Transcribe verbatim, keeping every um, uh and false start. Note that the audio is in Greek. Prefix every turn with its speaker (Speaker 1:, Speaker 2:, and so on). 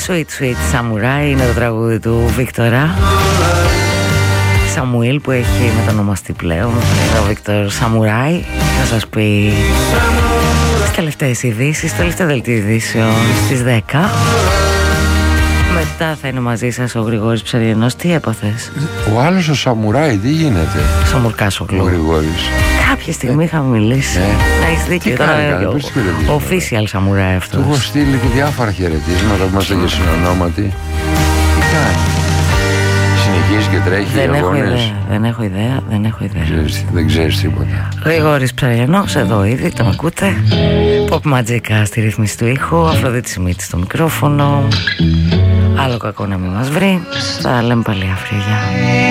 Speaker 1: Sweet Sweet Samurai είναι το τραγούδι του Βίκτορα Σαμουήλ, που έχει μετανομαστεί πλέον. Είναι ο Βίκτορ Σαμουράι. Θα σας πει τις τελευταίες ειδήσεις, το τελευταίο δελτίο ειδήσεων στις δέκα. Μετά θα είναι μαζί σας ο Γρηγόρης Ψαριανός. Τι έπαθες?
Speaker 2: Ο άλλος ο Σαμουράι, τι γίνεται?
Speaker 1: Σαμουρκάς ο
Speaker 2: Γρηγόρης.
Speaker 1: Κάποια στιγμή είχαμε μιλήσει. Να έχεις δίκιο. Ο official Σαμουράι αυτός.
Speaker 2: Του έχω στείλει και διάφορα χαιρετίσματα που είμαστε και συνονόματοι. Τι κάνει? Συνεχίζει και τρέχει
Speaker 1: δεν
Speaker 2: οι
Speaker 1: έχω
Speaker 2: αγώνες.
Speaker 1: ιδέα, δεν έχω ιδέα, δεν έχω ιδέα.
Speaker 2: Ξέρεις, δεν ξέρεις τίποτα.
Speaker 1: Γρηγόρης Ψαριανός, εδώ ήδη, τον ακούτε. Pop Magica στη ρύθμιση του ήχου, Αφροδίτη Σιμίτη στο μικρόφωνο. Άλλο κακό να μην μας βρει. Θα λέμε πάλι αύριο. Γεια.